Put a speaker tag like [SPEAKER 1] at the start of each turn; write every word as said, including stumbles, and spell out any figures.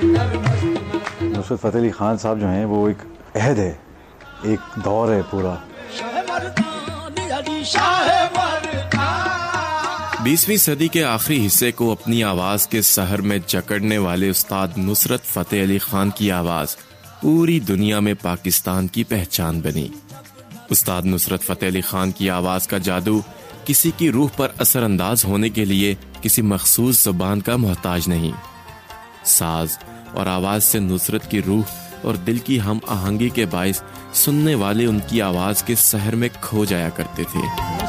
[SPEAKER 1] नुसरत फतेह अली खान साहब जो हैं वो एक अहद है, एक दौर है पूरा।
[SPEAKER 2] बीसवीं सदी के आखिरी हिस्से को अपनी आवाज के सहर में जकड़ने वाले उस्ताद नुसरत फतेह अली खान की आवाज पूरी दुनिया में पाकिस्तान की पहचान बनी। उस्ताद नुसरत फतेह अली खान की आवाज का जादू किसी की रूह पर असरअंदाज होने के लिए किसी मखसूस जुबान का मोहताज नहीं। साज और आवाज से नुसरत की रूह और दिल की हम आहंगी के बाइस सुनने वाले उनकी आवाज के सहर में खो जाया करते थे।